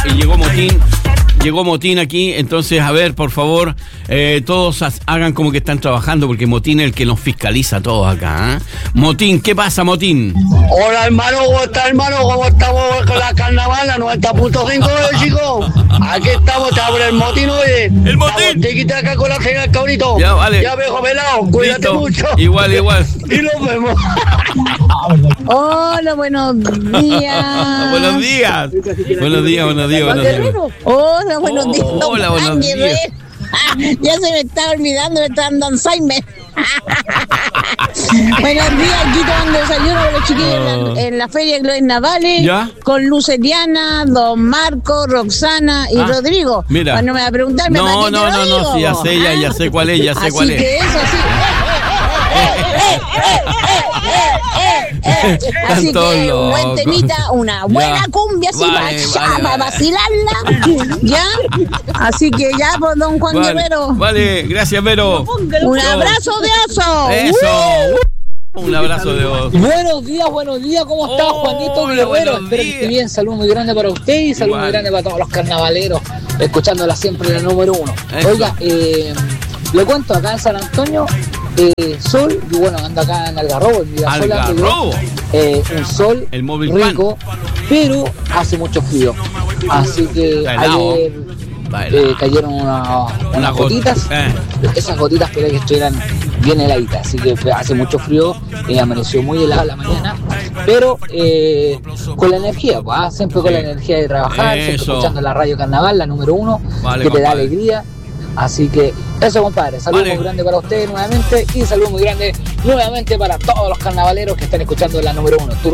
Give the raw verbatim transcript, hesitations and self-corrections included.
Y llegó Motín. Llegó Motín aquí, entonces, a ver, por favor, eh, todos hagan como que están trabajando, porque Motín es el que nos fiscaliza a todos acá, ¿eh? Motín, ¿qué pasa, Motín? Hola, hermano, ¿cómo está, hermano? ¿Cómo estamos con la carnaval, la noventa punto cinco, chicos? Aquí estamos, te abre el Motín, oye. ¡El Motín! Te quita acá con la cena, cabrito. Ya, vale. Ya, viejo pelado, cuídate Listo. mucho. Igual, igual. Y nos vemos. Hola, buenos días. Buenos días. Buenos días, buenos días, buenos días. Hola, buenos días. Oh, hola, buenos Juan días. Guerrero. Ah, ya se me está olvidando, me está dando Alzheimer. Buenos días, aquí tomando desayuno con los chiquillos en, la, en la Feria de Glorias Navales. ¿Ya? Con Luceriana, Don Marco, Roxana y Ah, Rodrigo. mira. Bueno, me va a preguntarme para No, qué te no, lo no, digo, no, sí, ya sé, ya, ya sé cuál es, ya sé así cuál es. que eso sí. Así Están todos que un buen locos. temita, una buena Ya. cumbia así Vale, para, vale, para vale. vacilarla, ¿ya? Así que ya, pues, don Juan Vale, Guerrero, vale, gracias, Vero. un abrazo de oso. Eso. Un abrazo de vos. Buenos días, buenos días, ¿cómo está Hola, Juanito Guerrero? buenos Espero que días. esté bien, saludo muy grande para usted y saludo Igual. muy grande para todos los carnavaleros, escuchándola siempre en el número uno. Eso. Oiga, eh, le cuento acá en San Antonio, eh, sol, y bueno, ando acá en Algarrobo, en Mirasola, Algarrobo. eh, un sol El móvil rico, pero hace mucho frío. Así que Está helado. ayer Está helado. eh, cayeron una- unas Una gota. gotitas. Eh. Esas gotitas esperé que estuvieran bien heladitas, así que fue- hace mucho frío, eh, amaneció muy helada la mañana, pero eh, con la energía, pues, ah, siempre con la energía de trabajar, siempre Eso. escuchando la radio Carnaval, la número uno, Vale, que te da compadre. alegría. Así que eso, compadre, saludos Vale. muy grande para ustedes nuevamente y saludos muy grande nuevamente para todos los carnavaleros que están escuchando la número uno. Tu